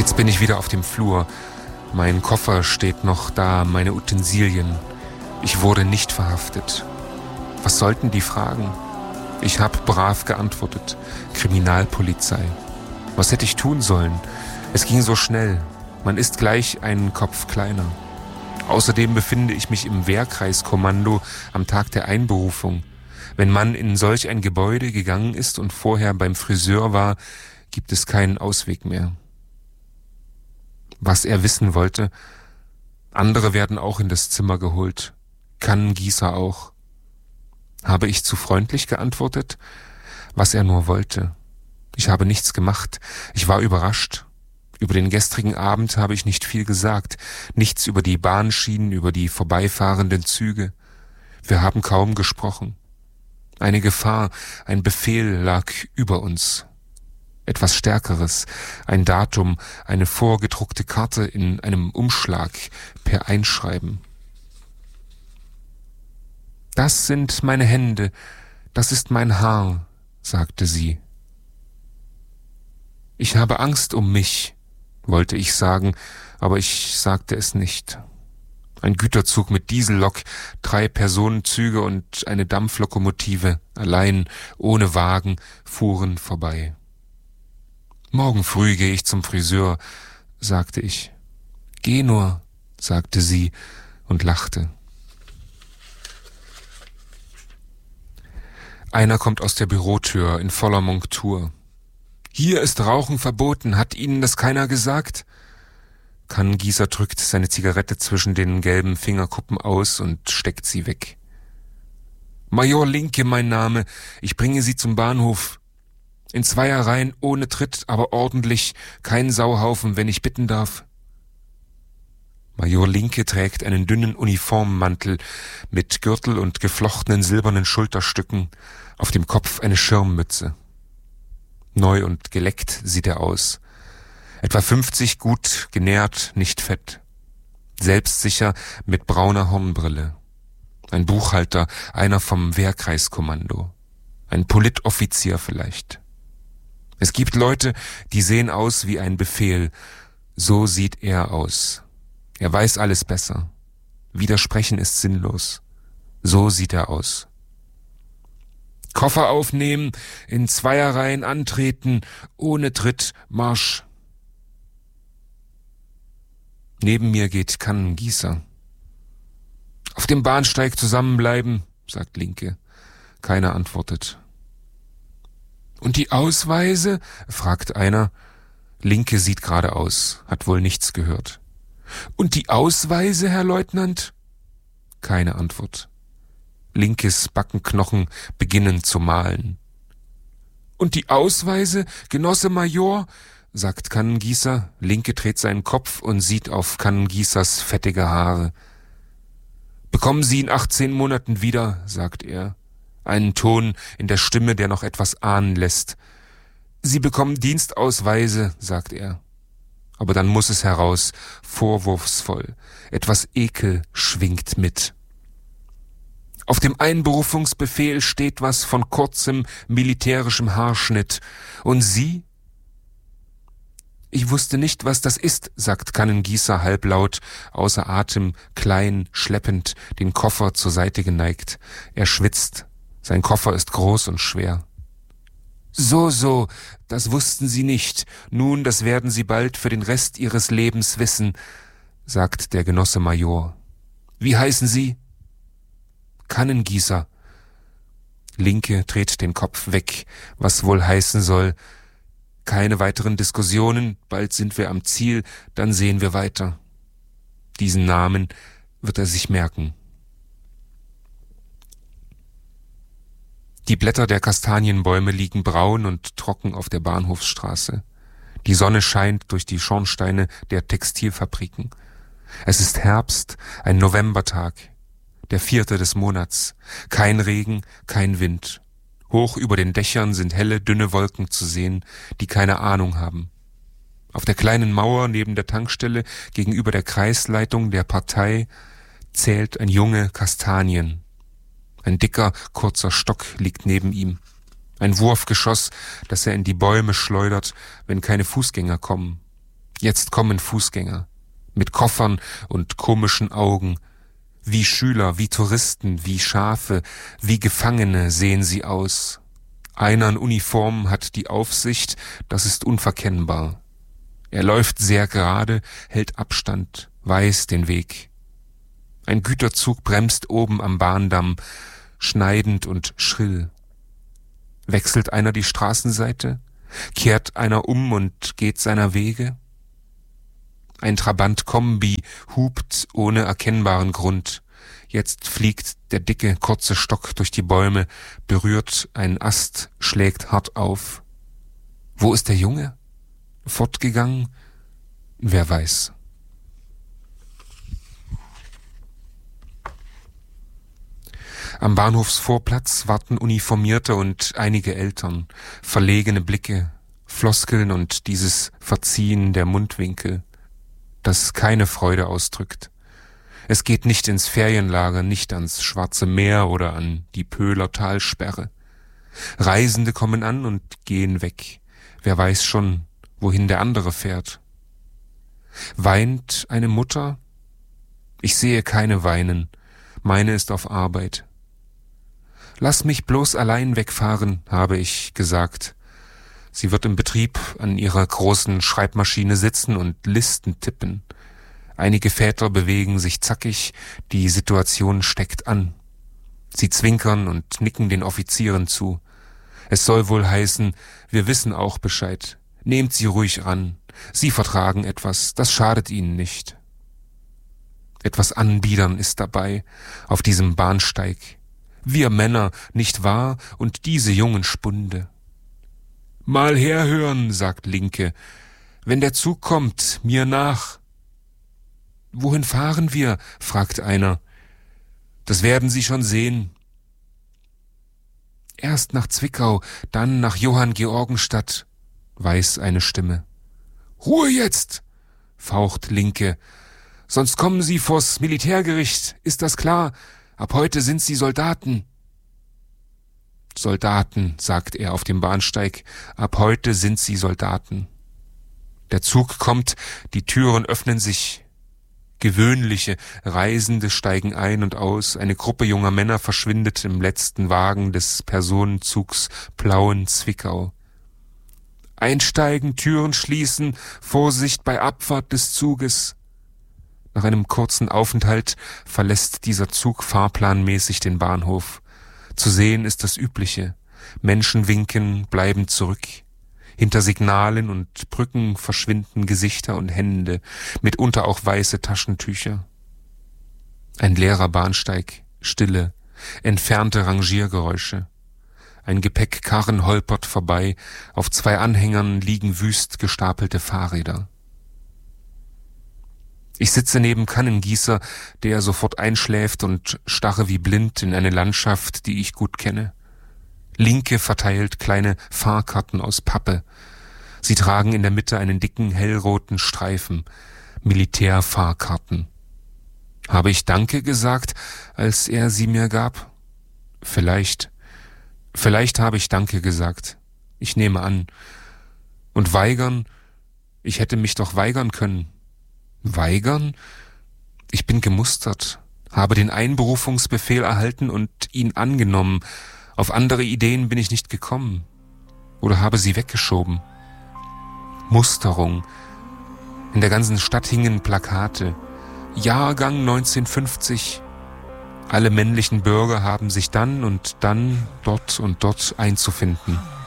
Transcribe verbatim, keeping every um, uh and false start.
Jetzt bin ich wieder auf dem Flur. Mein Koffer steht noch da, meine Utensilien. Ich wurde nicht verhaftet. Was sollten die fragen? Ich habe brav geantwortet. Kriminalpolizei. Was hätte ich tun sollen? Es ging so schnell. Man ist gleich einen Kopf kleiner. Außerdem befinde ich mich im Wehrkreiskommando am Tag der Einberufung. Wenn man in solch ein Gebäude gegangen ist und vorher beim Friseur war, gibt es keinen Ausweg mehr. Was er wissen wollte, andere werden auch in das Zimmer geholt. Kannengießer auch. Habe ich zu freundlich geantwortet? Was er nur wollte. Ich habe nichts gemacht. Ich war überrascht. Über den gestrigen Abend habe ich nicht viel gesagt. Nichts über die Bahnschienen, über die vorbeifahrenden Züge. Wir haben kaum gesprochen. Eine Gefahr, ein Befehl lag über uns. Etwas Stärkeres, ein Datum, eine vorgedruckte Karte in einem Umschlag per Einschreiben. Das sind meine Hände, das ist mein Haar, sagte sie. Ich habe Angst um mich, wollte ich sagen, aber ich sagte es nicht. Ein Güterzug mit Diesellok, drei Personenzüge und eine Dampflokomotive, allein, ohne Wagen, fuhren vorbei. Morgen früh gehe ich zum Friseur, sagte ich. Geh nur, sagte sie und lachte. Einer kommt aus der Bürotür in voller Montur. Hier ist Rauchen verboten, hat Ihnen das keiner gesagt? Kannengießer drückt seine Zigarette zwischen den gelben Fingerkuppen aus und steckt sie weg. Major Linke, mein Name, ich bringe Sie zum Bahnhof. In Zweierreihen, ohne Tritt, aber ordentlich, kein Sauhaufen, wenn ich bitten darf. Major Linke trägt einen dünnen Uniformmantel mit Gürtel und geflochtenen silbernen Schulterstücken, auf dem Kopf eine Schirmmütze. Neu und geleckt sieht er aus. Etwa fünfzig, gut genährt, nicht fett. Selbstsicher mit brauner Hornbrille. Ein Buchhalter, einer vom Wehrkreiskommando. Ein Politoffizier vielleicht. Es gibt Leute, die sehen aus wie ein Befehl. So sieht er aus. Er weiß alles besser. Widersprechen ist sinnlos. So sieht er aus. Koffer aufnehmen, in Zweierreihen antreten, ohne Tritt, Marsch. Neben mir geht Kannengießer. Auf dem Bahnsteig zusammenbleiben, sagt Linke. Keiner antwortet. Und die Ausweise? Fragt einer. Linke sieht geradeaus, hat wohl nichts gehört. Und die Ausweise, Herr Leutnant? Keine Antwort. Linkes Backenknochen beginnen zu mahlen. Und die Ausweise, Genosse Major? Sagt Kannengießer. Linke dreht seinen Kopf und sieht auf Kannengießers fettige Haare. Bekommen Sie in achtzehn Monaten wieder, sagt er. Einen Ton in der Stimme, der noch etwas ahnen lässt. Sie bekommen Dienstausweise, sagt er. Aber dann muss es heraus, vorwurfsvoll. Etwas Ekel schwingt mit. Auf dem Einberufungsbefehl steht was von kurzem militärischem Haarschnitt. Und Sie? Ich wusste nicht, was das ist, sagt Kannengießer halblaut, außer Atem, klein, schleppend, den Koffer zur Seite geneigt. Er schwitzt. Sein Koffer ist groß und schwer. So, so, das wussten Sie nicht. Nun, das werden Sie bald für den Rest Ihres Lebens wissen, sagt der Genosse Major. Wie heißen Sie? Kannengießer. Linke dreht den Kopf weg, was wohl heißen soll. Keine weiteren Diskussionen, bald sind wir am Ziel, dann sehen wir weiter. Diesen Namen wird er sich merken. Die Blätter der Kastanienbäume liegen braun und trocken auf der Bahnhofsstraße. Die Sonne scheint durch die Schornsteine der Textilfabriken. Es ist Herbst, ein Novembertag, der vierte des Monats. Kein Regen, kein Wind. Hoch über den Dächern sind helle, dünne Wolken zu sehen, die keine Ahnung haben. Auf der kleinen Mauer neben der Tankstelle gegenüber der Kreisleitung der Partei zählt ein Junge Kastanien. Ein dicker, kurzer Stock liegt neben ihm. Ein Wurfgeschoss, das er in die Bäume schleudert, wenn keine Fußgänger kommen. Jetzt kommen Fußgänger mit Koffern und komischen Augen. Wie Schüler, wie Touristen, wie Schafe, wie Gefangene sehen sie aus. Einer in Uniform hat die Aufsicht, das ist unverkennbar. Er läuft sehr gerade, hält Abstand, weiß den Weg. Ein Güterzug bremst oben am Bahndamm, schneidend und schrill. Wechselt einer die Straßenseite? Kehrt einer um und geht seiner Wege? Ein Trabant-Kombi hupt ohne erkennbaren Grund. Jetzt fliegt der dicke, kurze Stock durch die Bäume, berührt ein Ast, schlägt hart auf. Wo ist der Junge? Fortgegangen? Wer weiß. Am Bahnhofsvorplatz warten Uniformierte und einige Eltern, verlegene Blicke, Floskeln und dieses Verziehen der Mundwinkel, das keine Freude ausdrückt. Es geht nicht ins Ferienlager, nicht ans Schwarze Meer oder an die Pöhler Talsperre. Reisende kommen an und gehen weg. Wer weiß schon, wohin der andere fährt. Weint eine Mutter? Ich sehe keine weinen. Meine ist auf Arbeit. Lass mich bloß allein wegfahren, habe ich gesagt. Sie wird im Betrieb an ihrer großen Schreibmaschine sitzen und Listen tippen. Einige Väter bewegen sich zackig, die Situation steckt an. Sie zwinkern und nicken den Offizieren zu. Es soll wohl heißen, wir wissen auch Bescheid. Nehmt sie ruhig ran. Sie vertragen etwas, das schadet ihnen nicht. Etwas Anbiedern ist dabei, auf diesem Bahnsteig. Wir Männer, nicht wahr? Und diese jungen Spunde. Mal herhören, sagt Linke. Wenn der Zug kommt, mir nach. Wohin fahren wir? Fragt einer. Das werden Sie schon sehen. Erst nach Zwickau, dann nach Johanngeorgenstadt, weiß eine Stimme. Ruhe jetzt, faucht Linke. Sonst kommen Sie vors Militärgericht, ist das klar? Ab heute sind Sie Soldaten. Soldaten, sagt er auf dem Bahnsteig, ab heute sind Sie Soldaten. Der Zug kommt, die Türen öffnen sich. Gewöhnliche Reisende steigen ein und aus, eine Gruppe junger Männer verschwindet im letzten Wagen des Personenzugs Plauen-Zwickau. Einsteigen, Türen schließen, Vorsicht bei Abfahrt des Zuges. Nach einem kurzen Aufenthalt verlässt dieser Zug fahrplanmäßig den Bahnhof. Zu sehen ist das Übliche. Menschen winken, bleiben zurück. Hinter Signalen und Brücken verschwinden Gesichter und Hände, mitunter auch weiße Taschentücher. Ein leerer Bahnsteig, Stille, entfernte Rangiergeräusche. Ein Gepäckkarren holpert vorbei, auf zwei Anhängern liegen wüst gestapelte Fahrräder. Ich sitze neben Kannengießer, der sofort einschläft und starre wie blind in eine Landschaft, die ich gut kenne. Linke verteilt kleine Fahrkarten aus Pappe. Sie tragen in der Mitte einen dicken, hellroten Streifen. Militärfahrkarten. Habe ich Danke gesagt, als er sie mir gab? Vielleicht. Vielleicht habe ich Danke gesagt. Ich nehme an. Und weigern? Ich hätte mich doch weigern können. Weigern? Ich bin gemustert, habe den Einberufungsbefehl erhalten und ihn angenommen. Auf andere Ideen bin ich nicht gekommen oder habe sie weggeschoben. Musterung. In der ganzen Stadt hingen Plakate. Jahrgang neunzehnhundertfünfzig. Alle männlichen Bürger haben sich dann und dann dort und dort einzufinden.